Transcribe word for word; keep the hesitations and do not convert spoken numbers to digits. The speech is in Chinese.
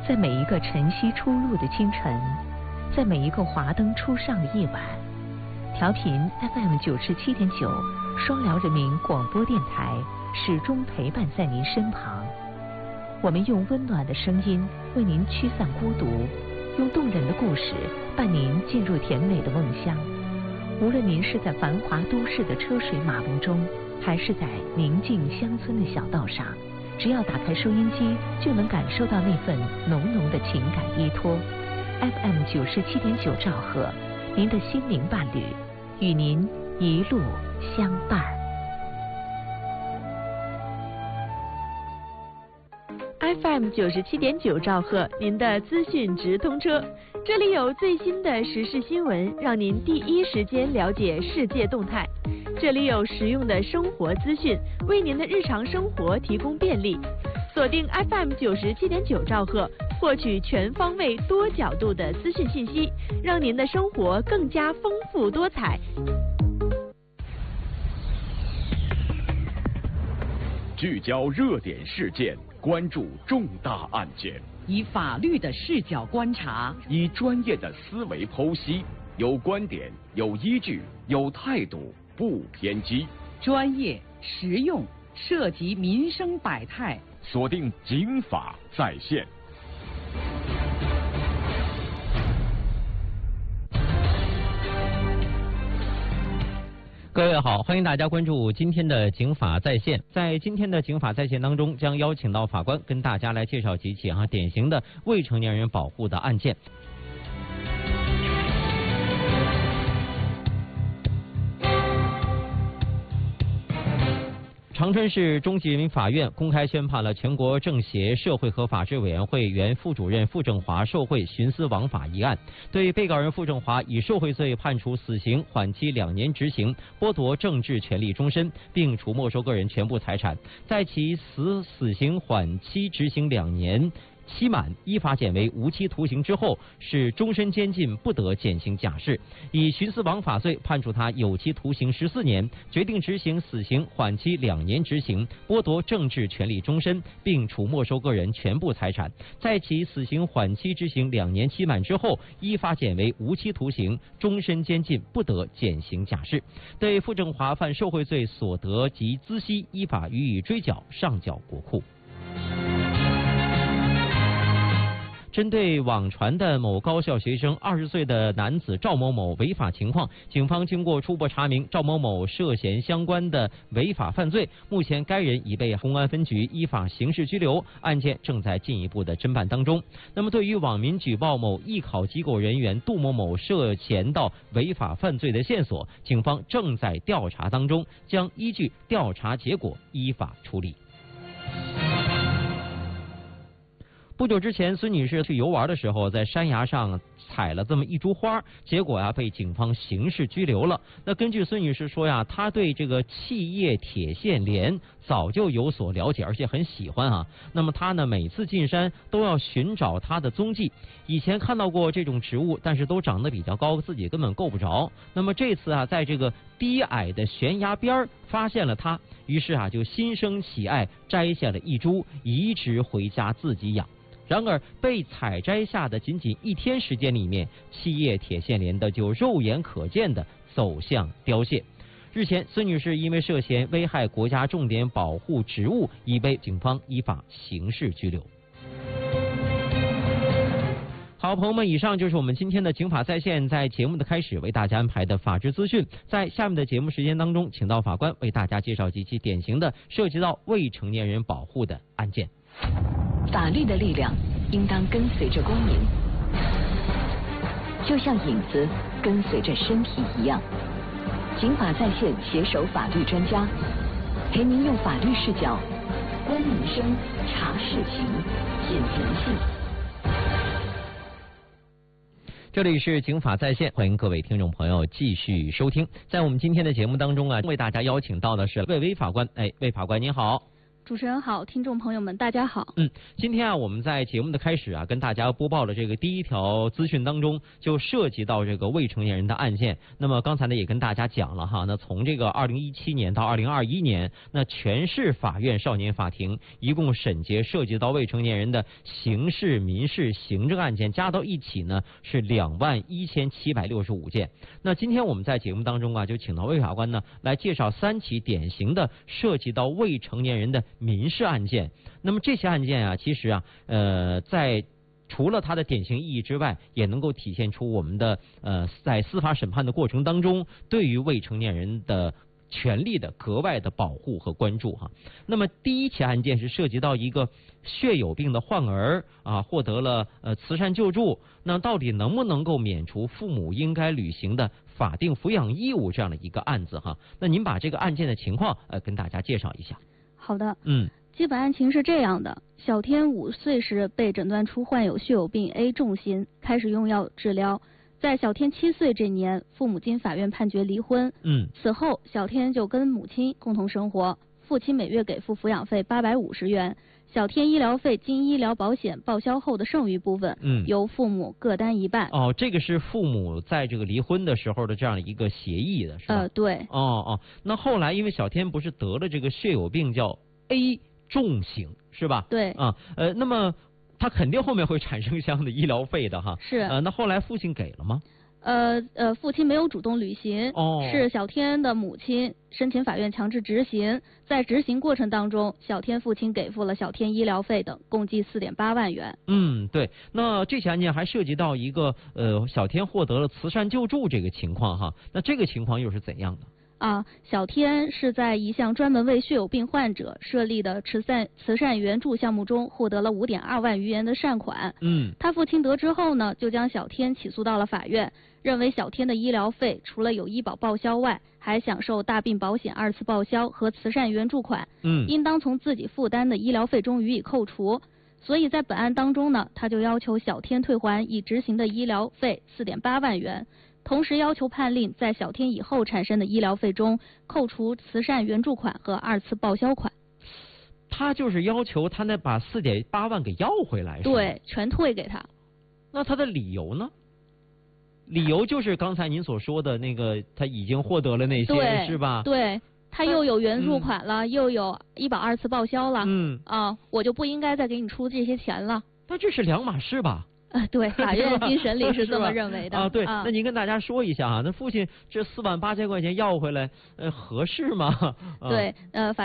在每一个晨曦初露的清晨，在每一个华灯初上的夜晚，调频 F M 九十七点九，双辽人民广播电台始终陪伴在您身旁。我们用温暖的声音为您驱散孤独，用动人的故事伴您进入甜美的梦乡。无论您是在繁华都市的车水马龙中，还是在宁静乡村的小道上，只要打开收音机，就能感受到那份浓浓的情感依托。F M 九十七点九兆赫，您的心灵伴侣，与您一路相伴。 F M 九十七点九兆赫，您的资讯直通车，这里有最新的时事新闻，让您第一时间了解世界动态。这里有实用的生活资讯，为您的日常生活提供便利。锁定 F M 九十七点九兆赫，获取全方位、多角度的资讯信息，让您的生活更加丰富多彩。 聚焦热点事件，关注重大案件， 以法律的视角观察， 以专业的思维剖析，有观点，有依据，有态度，不偏激， 专业实用，涉及民生百态。 锁定警法在线。 各位好，欢迎大家关注今天的警法在线。在今天的警法在线当中，将邀请到法官跟大家来介绍几起啊典型的未成年人保护的案件。长春市中级人民法院公开宣判了全国政协社会和法制委员会原副主任傅政华受贿徇私枉法一案，对被告人傅政华以受贿罪判处死刑，缓期两年执行，剥夺政治权利终身，并处没收个人全部财产。在其死死刑缓期执行两年期满，依法减为无期徒刑之后，是终身监禁，不得减刑假释。以徇私枉法罪判处他有期徒刑十四年，决定执行死刑，缓期两年执行，剥夺政治权利终身，并处没收个人全部财产。在其死刑缓期执行两年期满之后，依法减为无期徒刑，终身监禁，不得减刑假释。对傅政华犯受贿罪所得及孳息，依法予以追缴，上缴国库。针对网传的某高校学生二十岁的男子赵某某违法情况，警方经过初步查明，赵某某涉嫌相关的违法犯罪，目前该人已被公安分局依法刑事拘留，案件正在进一步的侦办当中。那么，对于网民举报某艺考机构人员杜某某涉嫌到违法犯罪的线索，警方正在调查当中，将依据调查结果依法处理。不久之前，孙女士去游玩的时候，在山崖上采了这么一株花，结果呀、啊、被警方刑事拘留了。那根据孙女士说呀，她对这个气叶铁线莲早就有所了解，而且很喜欢啊。那么她呢，每次进山都要寻找它的踪迹。以前看到过这种植物，但是都长得比较高，自己根本够不着。那么这次啊，在这个低矮的悬崖边发现了它，于是啊就心生喜爱，摘下了一株，移植回家自己养。然而，被采摘下的仅仅一天时间里面，七叶铁线莲的就肉眼可见的走向凋谢。日前，孙女士因为涉嫌危害国家重点保护植物，已被警方依法刑事拘留。好，朋友们，以上就是我们今天的警法在线，在节目的开始为大家安排的法治资讯。在下面的节目时间当中，请到法官为大家介绍几起典型的涉及到未成年人保护的案件。 法律的力量应当跟随着公民，就像影子跟随着身体一样。警法在线携手法律专家，陪您用法律视角观民生、查事情、解人性。 这里是警法在线，欢迎各位听众朋友继续收听。在我们今天的节目当中啊，为大家邀请到的是魏巍法官。哎，魏法官您好。 主持人好，听众朋友们大家好。 嗯，今天啊，我们在节目的开始啊，跟大家播报的这个第一条资讯当中，就涉及到这个未成年人的案件。那么刚才呢也跟大家讲了哈，那从这个二零一七年到二零二一年，那全市法院少年法庭一共审结涉及到未成年人的刑事、民事、行政案件加到一起呢是两万一千七百六十五件。那今天我们在节目当中啊，就请到魏法官呢来介绍三起典型的涉及到未成年人的民事案件。那么这些案件啊，其实啊，呃，在除了它的典型意义之外，也能够体现出我们的呃在司法审判的过程当中，对于未成年人的权利的格外的保护和关注哈。那么第一起案件是涉及到一个血友病的患儿啊，获得了呃慈善救助，那到底能不能够免除父母应该履行的法定抚养义务这样的一个案子哈？那您把这个案件的情况呃跟大家介绍一下。 好的， 嗯， 基本案情是这样的：小天五岁时被诊断出患有血友病 A 重型，开始用药治疗。在小天七岁这年，父母经法院判决离婚。 嗯， 此后小天就跟母亲共同生活，父亲每月给付抚养费八百五十元，小天医疗费经医疗保险报销后的剩余部分， 嗯， 由父母各担一半。 哦，这个是父母在这个离婚的时候的这样一个协议的是吧？ 呃，对。 哦哦，那后来因为小天不是得了这个血友病叫 A 重型是吧？ 对。 啊，呃，那么他肯定后面会产生相应的医疗费的哈。 是。 呃，那后来父亲给了吗？ 呃呃，父亲没有主动履行， 哦， 是小天的母亲申请法院强制执行。在执行过程当中，小天父亲给付了小天医疗费等，共计四点八万元。 嗯，对。那这起案件还涉及到一个呃，小天获得了慈善救助这个情况哈。那这个情况又是怎样的？ 啊，小天是在一项专门为血友病患者设立的慈善慈善援助项目中获得了五点二万余元的善款。 嗯， 他父亲得知后呢，就将小天起诉到了法院，认为小天的医疗费除了有医保报销外，还享受大病保险二次报销和慈善援助款， 嗯， 应当从自己负担的医疗费中予以扣除。所以在本案当中呢，他就要求小天退还已执行的医疗费四点八万元。同时要求判令在小天以后产生的医疗费中扣除慈善援助款和二次报销款。 他就是要求他那把四点八万给要回来，是吧？ 对，全退给他。 那他的理由呢？理由就是刚才您所说的那个，他已经获得了那些，是吧？ 对，他又有援助款了，嗯、又有医保二次报销了。 嗯啊，我就不应该再给你出这些钱了。 那这是两码事吧？ 啊，对，法院经审理是这么认为的啊。对， 啊、 那您跟大家说一下啊，那父亲这四万八千块钱要回来，呃，合适吗？ 对，呃，法。